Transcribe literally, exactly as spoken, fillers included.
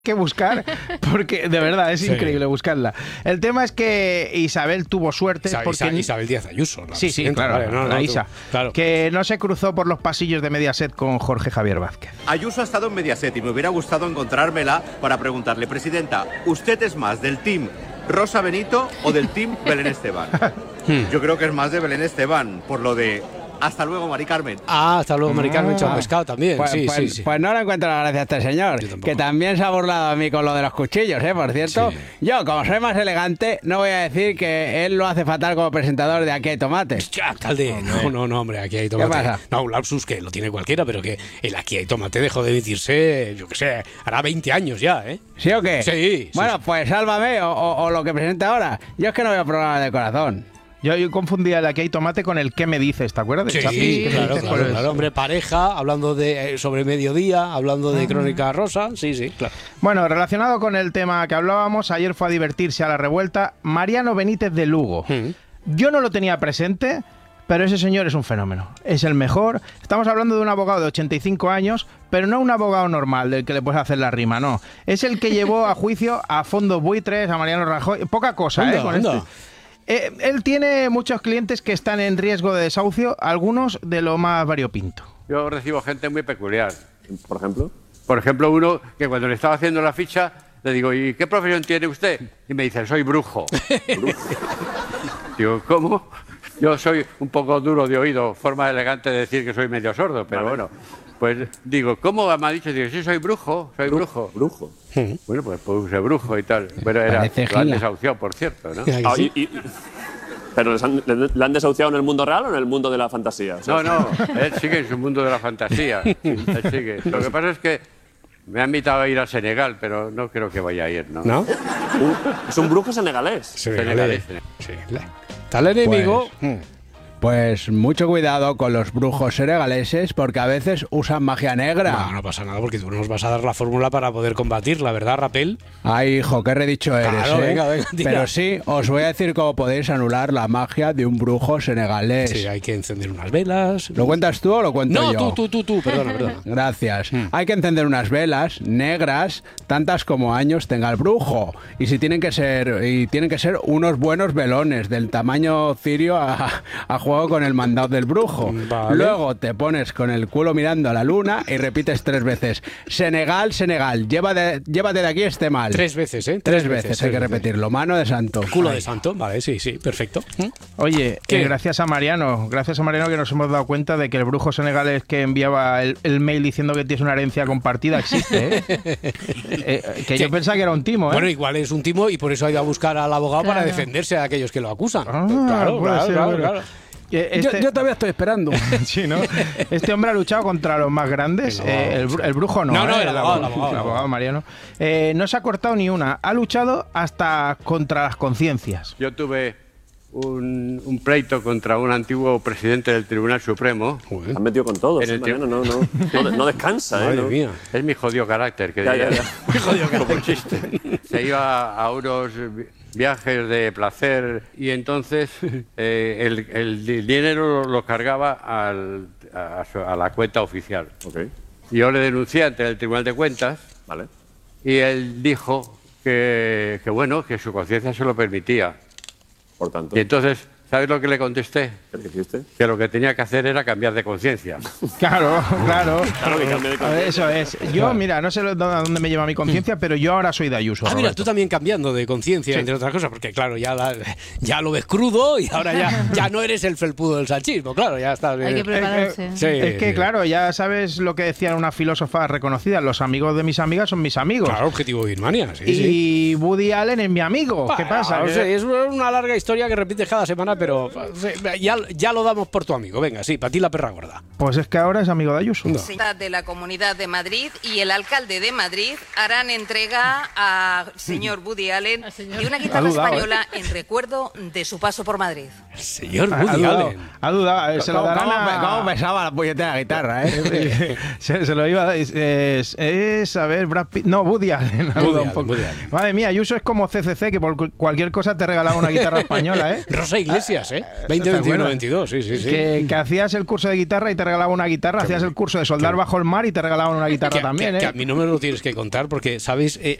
que buscar, porque de verdad es sí. increíble buscarla. El tema es que Isabel tuvo suerte. Isabel, porque... Isabel Díaz Ayuso. La sí, sí, claro, vale, no, la no, Isa. Claro. Que no se cruzó por los pasillos de Mediaset con Jorge Javier Vázquez. Ayuso ha estado en Mediaset y me hubiera gustado encontrármela para preguntarle, presidenta, ¿usted es más del team Rosa Benito o del team Belén Esteban? Yo creo que es más de Belén Esteban, por lo de... Hasta luego, Mari Carmen. Ah, hasta luego, Mari Carmen, ah, pescado también. Pues, sí, pues, sí, sí. pues no le encuentro la gracia a este señor, que también se ha burlado a mí con lo de los cuchillos, ¿eh? Por cierto, sí. Yo, como soy más elegante, no voy a decir que él lo hace fatal como presentador de Aquí hay tomate. Ya, tal de... No, no, no, hombre, Aquí hay tomate. ¿Qué pasa? No, un lapsus que lo tiene cualquiera, pero que el Aquí hay tomate dejó de emitirse, yo qué sé, hará veinte años ya, ¿eh? ¿Sí o qué? Sí. Bueno, sí, pues sálvame, o, o, o lo que presenta ahora. Yo es que no veo programas de corazón. Yo, yo confundía el Aquí hay tomate con el ¿Qué me dices? ¿Te acuerdas? Sí, sí, claro, claro, claro. Hombre, pareja, hablando de sobre mediodía, hablando de Crónica Rosa, sí, sí, claro. Bueno, relacionado con el tema que hablábamos, ayer fue a divertirse a la revuelta Mariano Benítez de Lugo. Mm. Yo no lo tenía presente, pero ese señor es un fenómeno. Es el mejor. Estamos hablando de un abogado de ochenta y cinco años, pero no un abogado normal del que le puedes hacer la rima, no. Es el que llevó a juicio a Fondos Buitres, a Mariano Rajoy. Poca cosa, anda, ¿eh? Con anda. este. Eh, él tiene muchos clientes que están en riesgo de desahucio, algunos de lo más variopinto. Yo recibo gente muy peculiar. ¿Por ejemplo? Por ejemplo, uno que cuando le estaba haciendo la ficha, le digo, ¿y qué profesión tiene usted? Y me dice, soy brujo. ¿Brujo? Digo, ¿cómo? Yo soy un poco duro de oído, forma elegante de decir que soy medio sordo, pero vale. Bueno, pues digo, ¿cómo me ha dicho? Digo, sí, soy brujo, soy brujo. ¿Brujo? Sí. Bueno, pues puse brujo y tal. Bueno, era lo han desahuciado, por cierto, ¿no? Ah, y, y, ¿Pero les han, le, le han desahuciado en el mundo real o en el mundo de la fantasía? O sea, no, no, él sigue en su mundo de la fantasía. Él sigue. Lo que pasa es que me ha invitado a ir a Senegal, pero no creo que vaya a ir, ¿no? ¿No? Un, es un brujo senegalés. Senegalés. Sí. Tal enemigo... Pues, Pues mucho cuidado con los brujos senegaleses porque a veces usan magia negra. No, no pasa nada porque tú nos vas a dar la fórmula para poder combatirla, ¿verdad, Rapel? Ay, hijo, qué redicho eres, claro, ¿eh? Venga, venga, Pero sí, os voy a decir cómo podéis anular la magia de un brujo senegalés. Sí, hay que encender unas velas. ¿Lo cuentas tú o lo cuento no, yo? No, tú, tú, tú, tú, perdona, perdona. Gracias. Mm. Hay que encender unas velas negras, tantas como años tenga el brujo. Y si tienen que ser, y tienen que ser unos buenos velones del tamaño cirio a, a juego con el mandado del brujo. Vale. Luego te pones con el culo mirando a la luna y repites tres veces: Senegal, Senegal, llévate, llévate de aquí este mal. Tres veces, ¿eh? Tres, tres veces, veces hay tres que veces. repetirlo. Mano de santo. Culo Ay. de santo, vale, sí, sí, perfecto. Oye, eh, gracias a Mariano, gracias a Mariano que nos hemos dado cuenta de que el brujo senegalés que enviaba el, el mail diciendo que tienes una herencia compartida existe, ¿eh? eh, que sí. Yo pensaba que era un timo, ¿eh? Bueno, igual es un timo y por eso ha ido a buscar al abogado claro. para defenderse de aquellos que lo acusan. Ah, claro, claro, ser, claro, bueno. claro. Este, yo, yo todavía estoy esperando. Sí, ¿no? Este hombre ha luchado contra los más grandes. El, eh, el, el brujo no. No, no, ¿eh? el, el, abogado, abogado, el abogado, el abogado Mariano. Eh, no se ha cortado ni una. Ha luchado hasta contra las conciencias. Yo tuve un, un pleito contra un antiguo presidente del Tribunal Supremo. Joder. Han metido con todo. ¿Sí, no, no, no, no, no descansa, Madre ¿eh? No. Mía. Es mi jodido carácter. Que ya, ya, ya. Mi jodido carácter. Chiste. Se iba a unos viajes de placer y entonces eh, el, el dinero lo cargaba al, a, a la cuenta oficial. Okay. Yo le denuncié ante el Tribunal de Cuentas, vale. Y él dijo que, que bueno, que su conciencia se lo permitía. Por tanto. Y entonces, ¿sabes lo que le contesté? ¿Qué le dijiste? Que lo que tenía que hacer era cambiar de conciencia. Claro, claro. Claro que cambie de conciencia. Eso es. Yo, mira, no sé a dónde me lleva mi conciencia, pero yo ahora soy de Ayuso. Ah, Roberto. mira, tú también cambiando de conciencia, sí. entre otras cosas, porque claro, ya, la, ya lo ves crudo y ahora ya, ya no eres el felpudo del salchismo, claro, ya estás bien. Hay que prepararse. Eh, eh, sí, es que, sí. claro, ya sabes lo que decían una filósofa reconocida, los amigos de mis amigas son mis amigos. Claro, objetivo Birmania, sí, Y sí. Woody Allen es mi amigo. Bah, ¿Qué pasa? No ¿Qué? sé, es una larga historia que repites cada semana, pero ya, ya lo damos por tu amigo. Venga, sí, para ti la perra gorda. Pues es que ahora es amigo de Ayuso. No. De la Comunidad de Madrid y el alcalde de Madrid harán entrega al señor Woody Allen de una guitarra dudado, española ¿eh? en recuerdo de su paso por Madrid. Señor ha, Woody ha dudado, Allen. Ha dudado. Eh, se lo darán a... ¿Cómo pesaba la puñetera guitarra, eh? se, se lo iba a... Es, es, es a ver, Brad Pitt... No, Woody Allen. Woody un Allen, poco. Woody Allen. Madre mía, Ayuso es como C C C, que por cualquier cosa te regalaba una guitarra española, ¿eh? Rosa Iglesias. galaxias, ¿eh? veinte, veintiuno, veintidós, sí, sí, sí. Que, que hacías el curso de guitarra y te regalaban una guitarra, que hacías el curso de soldar que, bajo el mar y te regalaban una guitarra que, también, que, ¿eh? Que a mí no me lo tienes que contar porque, ¿sabéis? Eh,